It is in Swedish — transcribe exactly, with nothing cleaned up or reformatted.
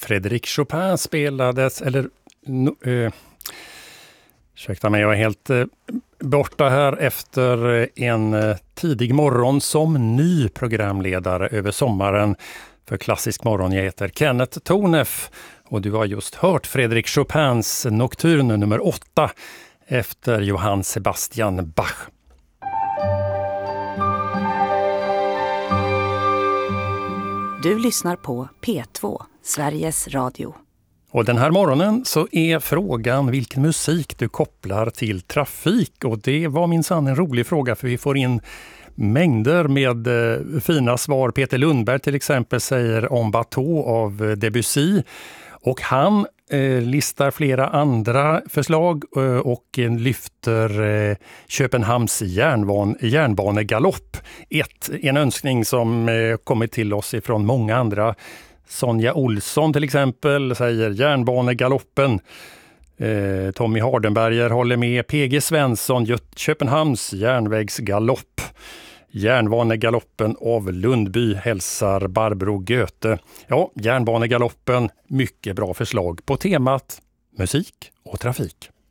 Frédéric Chopin spelades, eller eh, ursäkta mig, jag är helt eh, borta här efter en eh, tidig morgon som ny programledare över sommaren för Klassisk morgon. Jag heter Kenneth Tornef och du har just hört Frédéric Chopins Nocturne nummer åtta efter Johann Sebastian Bach. Du lyssnar på P två, Sveriges Radio. Och den här morgonen så är frågan vilken musik du kopplar till trafik. Och det var minsann en rolig fråga, för vi får in mängder med eh, fina svar. Peter Lundberg till exempel säger om Bateau av Debussy. Och han eh, listar flera andra förslag eh, och eh, lyfter eh, Köpenhamns järnvan, järnbanegalopp. Ett, en önskning som eh, kommit till oss ifrån många andra. Sonja Olsson till exempel säger järnbanegaloppen. Eh, Tommy Hardenberger håller med. P G Svensson, Göt- Köpenhamns järnvägsgalopp. Järnbanegaloppen av Lundby hälsar Barbro Göte. Ja, järnbanegaloppen, mycket bra förslag på temat musik och trafik.